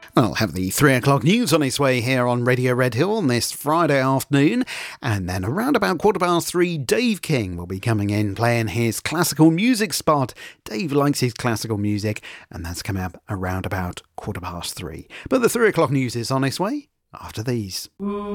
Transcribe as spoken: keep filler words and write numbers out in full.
I'll have the three o'clock news on its way here on Radio Red Hill on this Friday afternoon, and then around about quarter past three, Dave King will be coming in playing his classical music spot. Dave likes his classical music, and that's coming up around about quarter past three. But the three o'clock news is on its way after these.